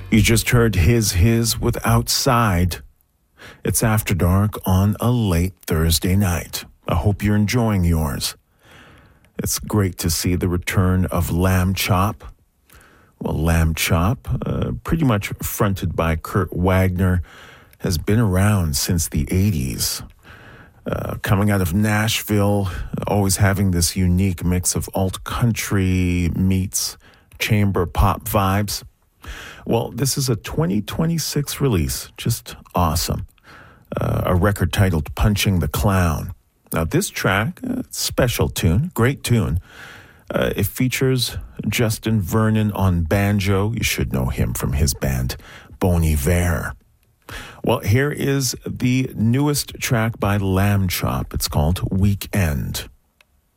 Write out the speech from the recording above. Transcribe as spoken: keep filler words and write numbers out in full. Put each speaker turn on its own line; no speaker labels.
You just heard His His with Outside. It's After Dark on a late Thursday night. I hope you're enjoying yours. It's great to see the return of Lamb Chop. Well, Lamb Chop, uh, pretty much fronted by Kurt Wagner, has been around since the eighties. Uh, coming out of Nashville, always having this unique mix of alt country meets chamber pop vibes. Well, this is a twenty twenty-six release. Just awesome. Uh, a record titled Punching the Clown. Now, this track, uh, special tune, great tune. Uh, it features Justin Vernon on banjo. You should know him from his band, Bon Iver. Well, here is the newest track by Lamb Chop. It's called Weekend.